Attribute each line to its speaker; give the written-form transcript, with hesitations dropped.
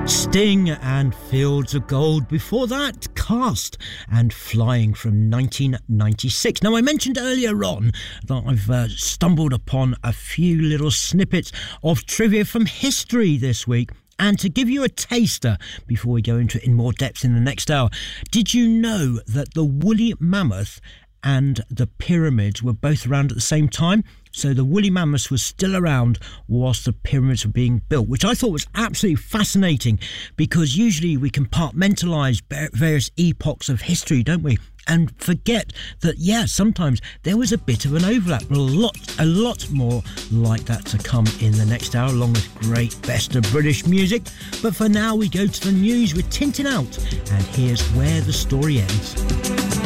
Speaker 1: Sting and Fields of Gold. Before that, Cast and Flying from 1996. Now, I mentioned earlier on that I've stumbled upon a few little snippets of trivia from history this week. And to give you a taster before we go into it in more depth in the next hour, did you know that the woolly mammoth and the pyramids were both around at the same time? So the woolly mammoth was still around whilst the pyramids were being built, which I thought was absolutely fascinating, because usually we compartmentalise various epochs of history, don't we? And forget that, yeah, sometimes there was a bit of an overlap. A lot more like that to come in the next hour, along with great best of British music. But for now, we go to the news with Tintin Out, and here's where the story ends.